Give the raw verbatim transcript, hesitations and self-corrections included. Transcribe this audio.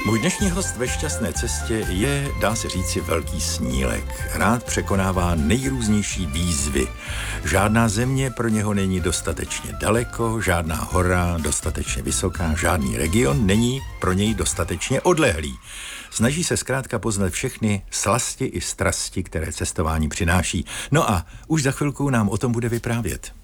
Můj dnešní host ve šťastné cestě je, dá se říci, velký snílek. Rád překonává nejrůznější výzvy. Žádná země pro něho není dostatečně daleko, žádná hora dostatečně vysoká, žádný region není pro něj dostatečně odlehlý. Snaží se zkrátka poznat všechny slasti i strasti, které cestování přináší. No a už za chvilku nám o tom bude vyprávět.